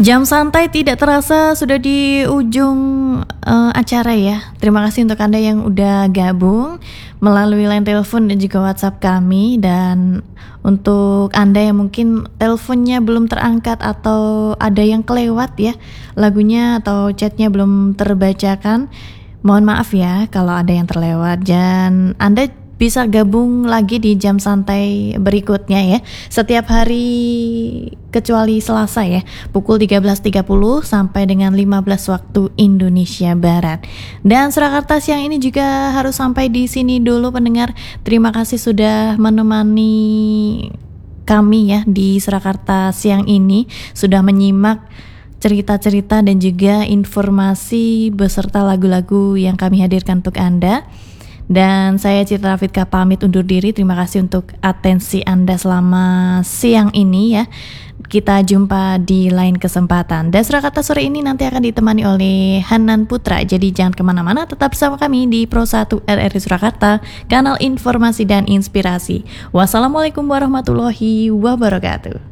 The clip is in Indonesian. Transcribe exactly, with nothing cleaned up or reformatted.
Jam santai tidak terasa sudah di ujung uh, acara ya. Terima kasih untuk Anda yang udah gabung melalui line telepon dan juga WhatsApp kami. Dan untuk Anda yang mungkin teleponnya belum terangkat atau ada yang kelewat ya, lagunya atau chatnya belum terbacakan, mohon maaf ya kalau ada yang terlewat. Dan Anda bisa gabung lagi di jam santai berikutnya ya, setiap hari kecuali Selasa ya, pukul tiga belas tiga puluh sampai dengan lima belas waktu Indonesia Barat. Dan Surakarta siang ini juga harus sampai di sini dulu pendengar. Terima kasih sudah menemani kami ya di Surakarta siang ini, sudah menyimak cerita-cerita dan juga informasi beserta lagu-lagu yang kami hadirkan untuk Anda. Dan saya Citra Rafidka pamit undur diri. Terima kasih untuk atensi Anda selama siang ini ya. Kita jumpa di lain kesempatan. Dan Surakarta sore ini nanti akan ditemani oleh Hanan Putra. Jadi jangan kemana-mana, tetap bersama kami di Pro satu R R I Surakarta, kanal informasi dan inspirasi. Wassalamualaikum warahmatullahi wabarakatuh.